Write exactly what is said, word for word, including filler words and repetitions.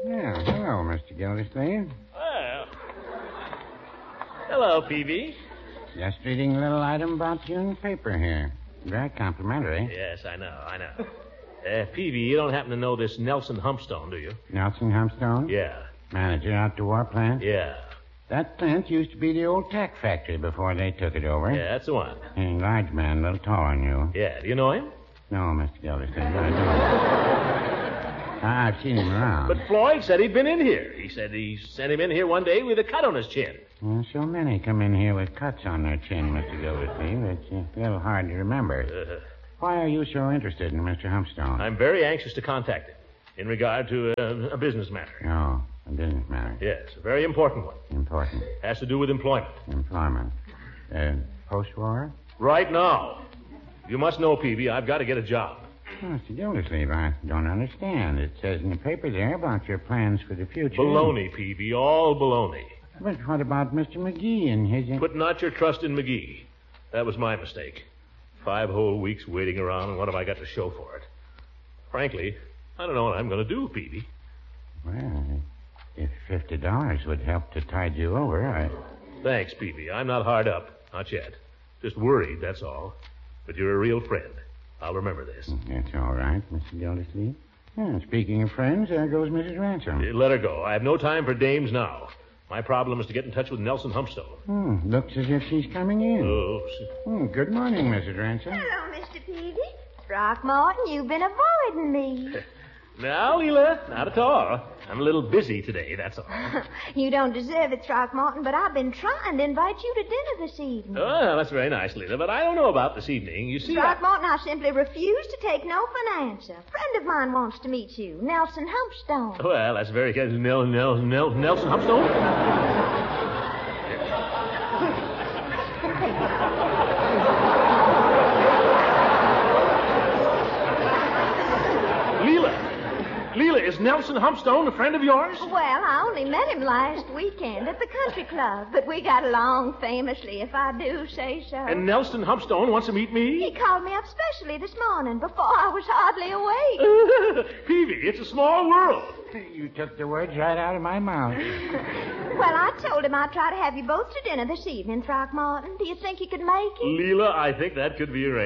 Yeah, hello, Mister Gildersleeve. Well. Hello, Peavy. Just reading a little item about you in the paper here. Very complimentary. Yes, I know, I know. Uh, Peavy, you don't happen to know this Nelson Humpstone, do you? Nelson Humpstone? Yeah. Manager out the war plant? Yeah. That plant used to be the old tack factory before they took it over. Yeah, that's the one. A large man, a little taller than you. Yeah, do you know him? No, Mister Gildersleeve, I don't. I've seen him around. But Floyd said he'd been in here. He said he sent him in here one day with a cut on his chin. Well, so many come in here with cuts on their chin, Mister Gildersleeve. It's a little hard to remember. Uh, Why are you so interested in Mister Humpstone? I'm very anxious to contact him in regard to a, a business matter. Oh, a business matter. Yes, a very important one. Important. Has to do with employment. Employment. Uh, post-war? Right now. You must know, Peavy, I've got to get a job. Oh, Mister Gildersleeve, I don't understand. It says in the paper there about your plans for the future. Baloney, Peavy, all baloney. But what about Mister McGee and his... Put not your trust in McGee. That was my mistake. Five whole weeks waiting around, and what have I got to show for it? Frankly, I don't know what I'm going to do, Peavy. Well, if fifty dollars would help to tide you over, I... Thanks, Peavy. I'm not hard up. Not yet. Just worried, that's all. But you're a real friend. I'll remember this. That's all right, Mister Gildersleeve. Yeah, speaking of friends, there goes Missus Ransom. Uh, Let her go. I have no time for dames now. My problem is to get in touch with Nelson Humpstone. Hmm, looks as if she's coming in. Oh, s- Hmm, good morning, Missus Ransom. Hello, Mister Peavy. Throckmorton, you've been avoiding me. Now, Leela, not at all. I'm a little busy today, that's all. You don't deserve it, Throckmorton, but I've been trying to invite you to dinner this evening. Oh, that's very nice, Leela, but I don't know about this evening. You see, I... Throckmorton, I simply refuse to take no for an answer. A friend of mine wants to meet you, Nelson Humpstone. Well, that's very good. Nel, Nel, Nel, Nelson Humpstone? Leela, is Nelson Humpstone a friend of yours? Well, I only met him last weekend at the country club, but we got along famously, if I do say so. And Nelson Humpstone wants to meet He me? called me up specially this morning before I was hardly awake. Peavy, it's a small world. You took the words right out of my mouth. Well, I told him I'd try to have you both to dinner this evening, Throckmorton. Do you think you could make it? Leela, I think that could be arranged.